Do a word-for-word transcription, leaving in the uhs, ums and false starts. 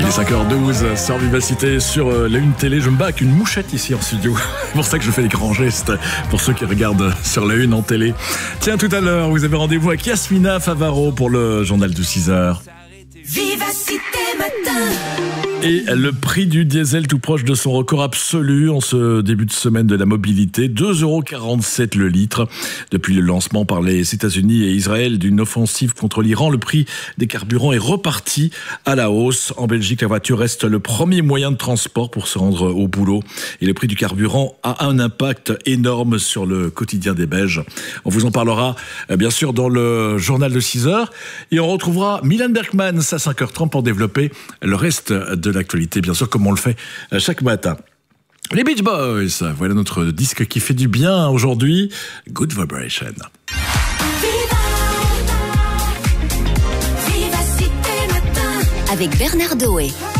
est cinq heures douze sur Vivacité, sur la Une Télé. Je me bats avec une mouchette ici en studio. C'est pour ça que je fais les grands gestes pour ceux qui regardent sur la Une en télé. Tiens, tout à l'heure, vous avez rendez-vous avec Yasmina Favaro pour le journal de six heures. Vivacité matin. Et le prix du diesel tout proche de son record absolu en ce début de semaine de la mobilité, deux euros quarante-sept le litre. Depuis le lancement par les États-Unis et Israël d'une offensive contre l'Iran, le prix des carburants est reparti à la hausse. En Belgique, la voiture reste le premier moyen de transport pour se rendre au boulot. Et le prix du carburant a un impact énorme sur le quotidien des Belges. On vous en parlera bien sûr dans le journal de six heures. Et on retrouvera Milan Bergman à cinq heures trente pour développer le reste de l'actualité, bien sûr, comme on le fait chaque matin. Les Beach Boys, voilà notre disque qui fait du bien aujourd'hui. Good Vibration. Avec Bernard Doé.